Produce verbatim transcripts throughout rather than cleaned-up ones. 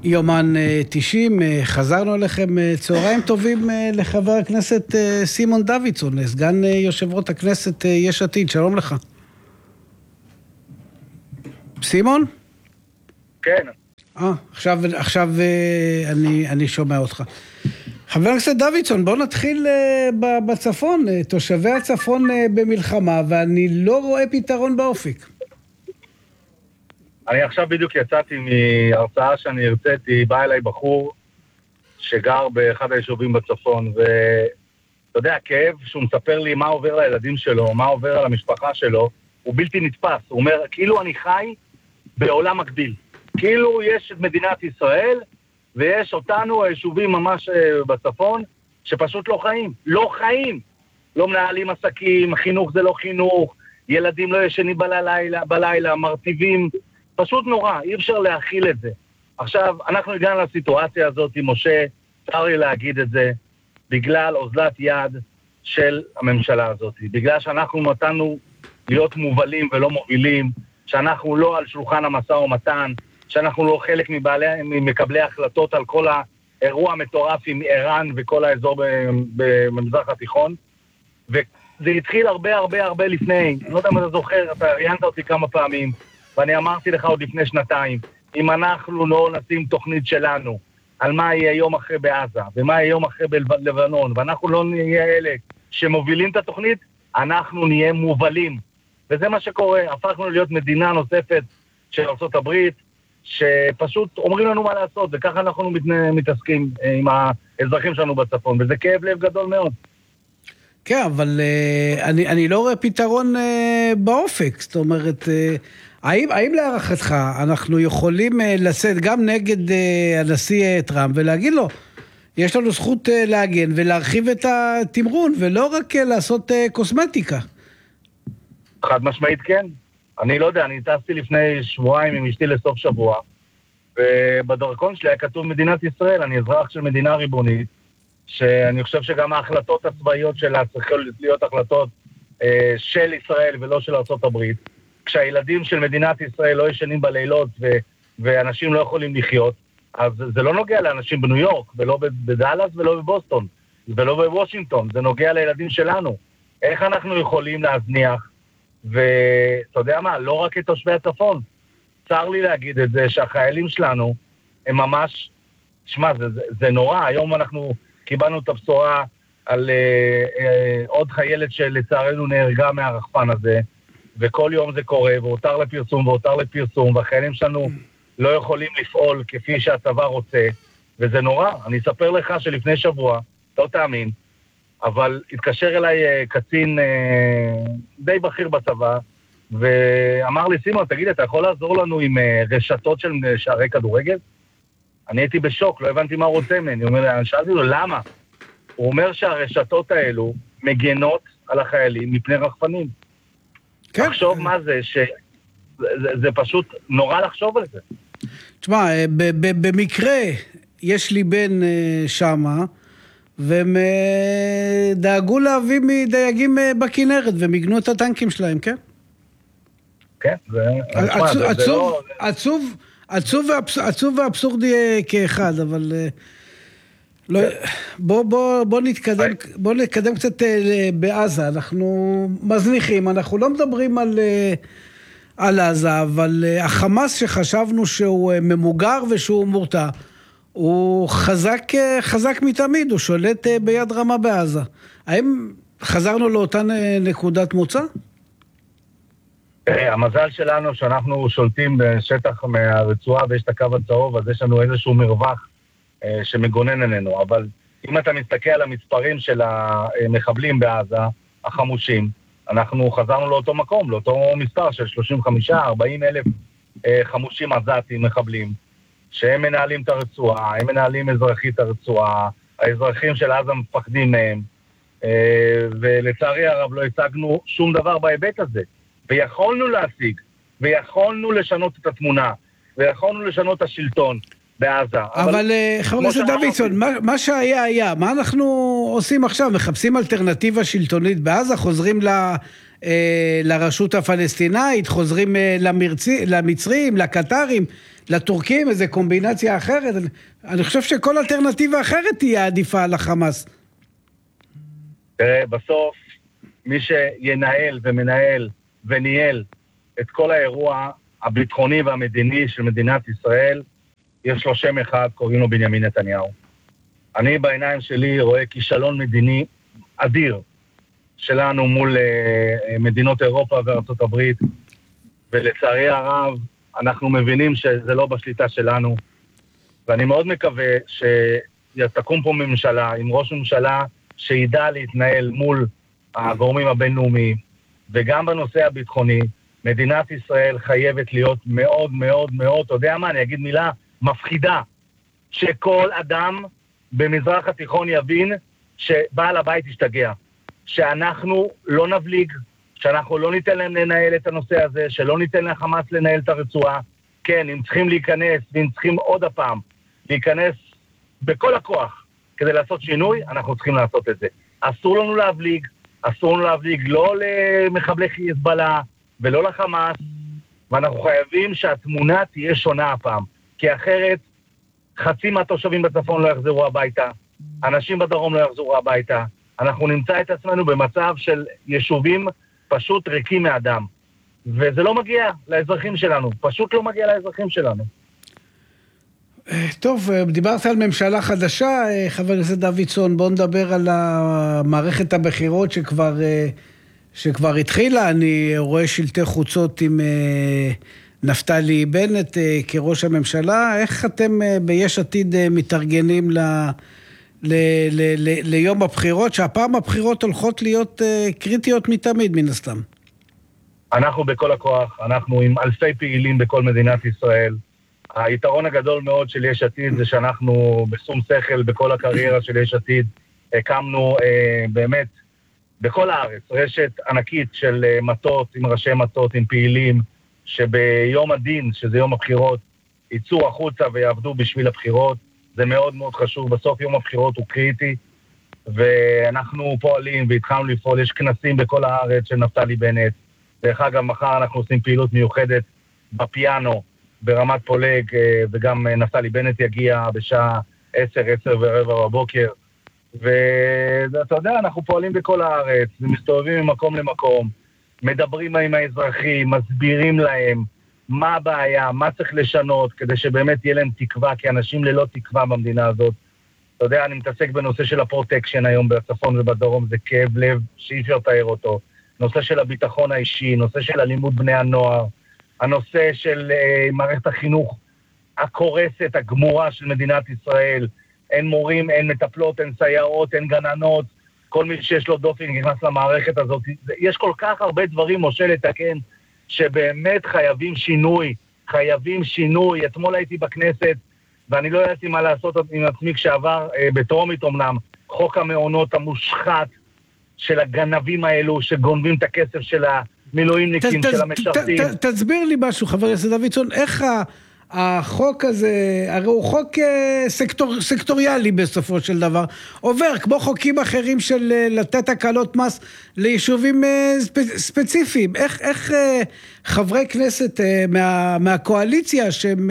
יומן תשעים, חזרנו אליכם, צהריים טובים לחבר הכנסת סימון דוידסון, סגן יושב ראש הכנסת יש עתיד, שלום לך. סימון? כן. אה, עכשיו, עכשיו אני, אני שומע אותך. חבר הכנסת דוידסון, בוא נתחיל בצפון, תושבי הצפון במלחמה, ואני לא רואה פתרון באופק. אני עכשיו בדיוק יצאתי מהרצאה שאני הרציתי, בא אליי בחור שגר באחד היישובים בצפון, ואתה יודע, הכאב שהוא מספר לי מה עובר לילדים שלו, מה עובר על המשפחה שלו, הוא בלתי נתפס. הוא אומר, כאילו אני חי בעולם מקביל. כאילו יש את מדינת ישראל, ויש אותנו, היישובים ממש בצפון, שפשוט לא חיים. לא חיים! לא מנהלים עסקים, חינוך זה לא חינוך, ילדים לא ישנים בלילה, בלילה מרטיבים, פשוט נורא, אי אפשר להכיל את זה. עכשיו, אנחנו הגענו לסיטואציה הזאת, משה, צר לי להגיד את זה, בגלל אוזלת יד של הממשלה הזאת. בגלל שאנחנו נתנו להיות מובלים ולא מובילים, שאנחנו לא על שולחן המשא ומתן, שאנחנו לא חלק מבעלי, ממקבלי החלטות על כל האירוע המטורף עם איראן וכל האזור במזרח התיכון. וזה התחיל הרבה הרבה הרבה לפני, אני לא יודע אם אתה זוכר, אתה ראיינת אותי כמה פעמים, ואני אמרתי לך עוד לפני שנתיים, אם אנחנו לא נשים תוכנית שלנו, על מה יהיה יום אחרי בעזה, ומה יהיה יום אחרי בלבנון, ואנחנו לא נהיה אלה שמובילים את התוכנית, אנחנו נהיה מובלים. וזה מה שקורה, הפכנו להיות מדינה נוספת של ארצות הברית, שפשוט אומרים לנו מה לעשות, וככה אנחנו מתעסקים עם האזרחים שלנו בצפון, וזה כאב לב גדול מאוד. כן, אבל uh, אני, אני לא רואה פתרון uh, באופק, זאת אומרת, uh, האם, האם להערכתך אנחנו יכולים uh, לשאת גם נגד uh, הנשיא טראמפ ולהגיד לו, יש לנו זכות uh, להגן ולהרחיב את התמרון, ולא רק uh, לעשות uh, קוסמטיקה? חד משמעית כן. אני לא יודע, אני טסתי לפני שבועיים עם אשתי לסוף שבוע, ובדרכון שלי היה כתוב מדינת ישראל, אני אזרח של מדינה ריבונית, שאני חושב שגם ההחלטות הצבאיות שלה צריכות להיות החלטות אה, של ישראל ולא של ארצות הברית. כשהילדים של מדינת ישראל לא ישנים בלילות ו- ואנשים לא יכולים לחיות, אז זה לא נוגע לאנשים בניו יורק, ולא בדאלאס ולא בבוסטון, ולא בוושינגטון, זה נוגע לילדים שלנו. איך אנחנו יכולים להזניח, ואתה יודע מה, לא רק את תושבי הצפון. צר לי להגיד את זה, שהחיילים שלנו הם ממש, שמה, זה, זה, זה נורא, היום אנחנו קיבלנו את הבשורה על אה, אה, עוד חיילת שלצערנו נהרגה מהרחפן הזה, וכל יום זה קורה, והותר לפרסום, והותר לפרסום, והחיילים שלנו לא יכולים לפעול כפי שהצבא רוצה, וזה נורא. אני אספר לך שלפני שבוע, לא תאמין, אבל התקשר אליי אה, קצין אה, די בכיר בצבא, ואמר לי, סימון, תגיד, אתה יכול לעזור לנו עם אה, רשתות של שערי כדורגל? אני הייתי בשוק, לא הבנתי מה הוא רוצה ממני. אני שאלתי לו, למה? הוא אומר שהרשתות האלו מגנות על החיילים מפני רחפנים. כן. לחשוב מה זה, שזה זה, זה פשוט נורא לחשוב על זה. תשמע, במקרה יש לי בן שמה, והם דאגו להביא מדייגים בכנרת, ומגנו את הטנקים שלהם, כן? כן, זה... עצוב, עצוב, עצוב, עצוב ואבסורדי כאחד, אבל לא, בוא, בוא, בוא נתקדם, בוא נתקדם קצת בעזה. אנחנו מזניחים, אנחנו לא מדברים על, על עזה, אבל החמאס שחשבנו שהוא ממוגר ושהוא מורתע, הוא חזק, חזק מתמיד, הוא שולט ביד רמה בעזה. האם חזרנו לאותה נקודת מוצא? המזל שלנו שאנחנו שולטים בשטח מהרצועה ויש את הקו הצהוב, אז יש לנו איזשהו מרווח שמגונן עלינו. אבל אם אתה מסתכל על המספרים של המחבלים בעזה, החמושים, אנחנו חזרנו לאותו מקום, לאותו מספר של שלושים וחמישה ארבעים אלף חמושים עזתים מחבלים, שהם מנהלים את הרצועה, הם מנהלים אזרחית הרצועה, האזרחים של עזה מפחדים מהם, ולצערי הרב לא השגנו שום דבר בהיבט הזה. ויכולנו להשיג, ויכולנו לשנות את התמונה, ויכולנו לשנות את השלטון בעזה. אבל, אבל חבר הכנסת דוידסון, מה, מה שהיה היה, מה אנחנו עושים עכשיו? מחפשים אלטרנטיבה שלטונית בעזה, חוזרים אה, לרשות הפלסטינאית, חוזרים אה, למרצי, למצרים, לקטרים, לטורקים, איזו קומבינציה אחרת. אני חושב שכל אלטרנטיבה אחרת תהיה עדיפה על החמאס. תראה, בסוף, מי שינהל ומנהל וניהל את כל האירוע הביטחוני והמדיני של מדינת ישראל, יש לו שם אחד, קוראים לו בנימין נתניהו. אני בעיניים שלי רואה כישלון מדיני אדיר שלנו מול uh, מדינות אירופה וארצות הברית, ולצערי הרב אנחנו מבינים שזה לא בשליטה שלנו, ואני מאוד מקווה שתקום פה ממשלה עם ראש ממשלה שידע להתנהל מול הגורמים הבינלאומיים, וגם בנושא הביטחוני, מדינת ישראל חייבת להיות מאוד מאוד מאוד, אתה יודע מה, אני אגיד מילה מפחידה, שכל אדם במזרח התיכון יבין שבעל הבית ישתגע, שאנחנו לא נבליג, שאנחנו לא ניתן להם לנהל את הנושא הזה, שלא ניתן לחמאס לנהל את הרצועה. כן, אם צריכים להיכנס, ואם צריכים עוד הפעם להיכנס בכל הכוח כדי לעשות שינוי, אנחנו צריכים לעשות את זה. אסור לנו להבליג, אסור לנו להבליג לא למחבלי חיזבאללה ולא לחמאס, ואנחנו חייבים שהתמונה תהיה שונה הפעם, כי אחרת חצי מהתושבים בצפון לא יחזרו הביתה, אנשים בדרום לא יחזרו הביתה, אנחנו נמצא את עצמנו במצב של יישובים פשוט ריקים מאדם, וזה לא מגיע לאזרחים שלנו, פשוט לא מגיע לאזרחים שלנו. טוב, דיברת על ממשלה חדשה, חבר הכנסת דוידסון, בואו נדבר על מערכת הבחירות שכבר, שכבר התחילה. אני רואה שלטי חוצות עם נפתלי בנט כראש הממשלה. איך אתם ביש עתיד מתארגנים ל, ל, ל, ל, ליום הבחירות, שהפעם הבחירות הולכות להיות קריטיות מתמיד מן הסתם? אנחנו בכל הכוח, אנחנו עם אלפי פעילים בכל מדינת ישראל. היתרון הגדול מאוד של יש עתיד זה שאנחנו בשום שכל בכל הקריירה של יש עתיד הקמנו אה, באמת בכל הארץ רשת ענקית של אה, מטות עם ראשי מטות, עם פעילים שביום הדין, שזה יום הבחירות, ייצאו החוצה ויעבדו בשביל הבחירות. זה מאוד מאוד חשוב, בסוף יום הבחירות הוא קריטי, ואנחנו פועלים והתחלנו לפעול. יש כנסים בכל הארץ של נפתלי בנט. דרך אגב, מחר אנחנו עושים פעילות מיוחדת בפיאנו ברמת פולג, וגם נפתלי בנט יגיע בשעה עשר, עשר ורבע בבוקר. ואתה יודע, אנחנו פועלים בכל הארץ, ומסתובבים ממקום למקום, מדברים עם האזרחים, מסבירים להם מה הבעיה, מה צריך לשנות, כדי שבאמת תהיה להם תקווה, כי אנשים ללא תקווה במדינה הזאת. אתה יודע, אני מתעסק בנושא של הפרוטקשן היום בצפון ובדרום, זה כאב לב שאי אפשר לתאר אותו. נושא של הביטחון האישי, נושא של אלימות בני הנוער, הנושא של uh, מערכת החינוך הקורסת, הגמורה של מדינת ישראל. אין מורים, אין מטפלות, אין סייעות, אין גננות. כל מי שיש לו דופן נכנס למערכת הזאת. יש כל כך הרבה דברים, משה, לתקן, שבאמת חייבים שינוי. חייבים שינוי. אתמול הייתי בכנסת, ואני לא ידעתי מה לעשות עם עצמי כשעבר uh, בטרומית אומנם, חוק המעונות המושחת של הגנבים האלו, שגונבים את הכסף של המילואימניקים, של המשרתים. תסביר לי משהו, חבר הכנסת דוידסון, איך החוק הזה, הרי הוא חוק סקטוריאלי בסופו של דבר, עובר כמו חוקים אחרים של לתת הקלות מס ליישובים ספציפיים. איך חברי כנסת מהקואליציה שהם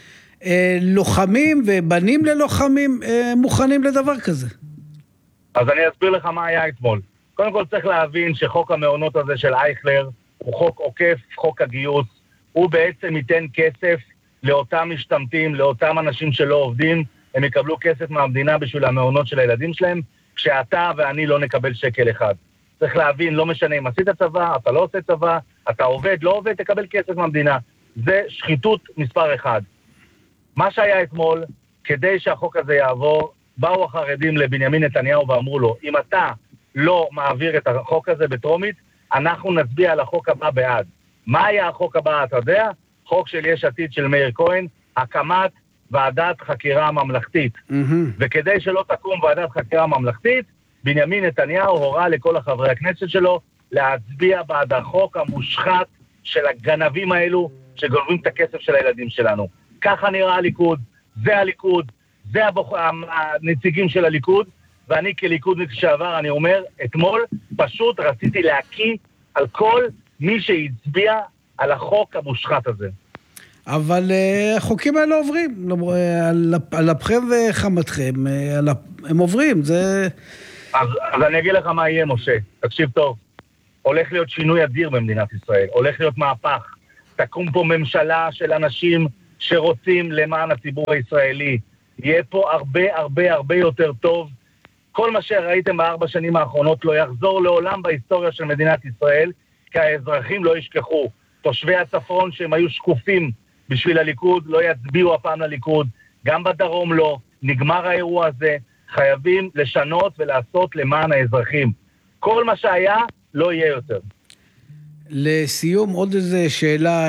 לוחמים ובנים ללוחמים מוכנים לדבר כזה? אז אני אסביר לך מה היה אתמול. קודם כל צריך להבין שחוק המעונות הזה של אייכלר הוא חוק עוקף, חוק הגיוס. הוא בעצם ייתן כסף לאותם משתמטים, לאותם אנשים שלא עובדים, הם יקבלו כסף מהמדינה בשביל המעונות של הילדים שלהם, כשאתה ואני לא נקבל שקל אחד. צריך להבין, לא משנה אם עשית צבא, אתה לא עושה צבא, אתה עובד, לא עובד, תקבל כסף מהמדינה. זה שחיתות מספר אחד. מה שהיה אתמול, כדי שהחוק הזה יעבור, באו החרדים לבנימין נתניהו ואמרו לו, אם אתה לא מעביר את החוק הזה בטרומית, אנחנו נצביע על החוק הבא בעד. מה היה החוק הבא, אתה יודע? חוק של יש עתיד של מאיר כהן, הקמת ועדת חקירה ממלכתית. Mm-hmm. וכדי שלא תקום ועדת חקירה ממלכתית, בנימין נתניהו הורה לכל החברי הכנסת שלו להצביע בעד החוק המושחת של הגנבים האלו שגונבים את הכסף של הילדים שלנו. ככה נראה הליכוד, זה הליכוד, זה הבוח... הנציגים של הליכוד, ואני כליכוד לשעבר, אני אומר, אתמול פשוט רציתי להקיא על כל מי שהצביע על החוק המושחת הזה. אבל uh, החוקים האלה עוברים, על, על אפכם וחמתכם, על, הם עוברים, זה... אז, אז אני אגיד לך מה יהיה, משה, תקשיב טוב, הולך להיות שינוי אדיר במדינת ישראל, הולך להיות מהפך, תקום פה ממשלה של אנשים שרוצים למען הציבור הישראלי, יהיה פה הרבה הרבה הרבה יותר טוב, כל מה שראיתם בארבע שנים האחרונות לא יחזור לעולם בהיסטוריה של מדינת ישראל, כי האזרחים לא ישכחו, תושבי הצפון שהם היו שקופים בשביל הליכוד, לא יצביעו הפעם לליכוד, גם בדרום לא, נגמר האירוע הזה, חייבים לשנות ולעשות למען האזרחים. כל מה שהיה לא יהיה יותר. לסיום עוד איזה שאלה,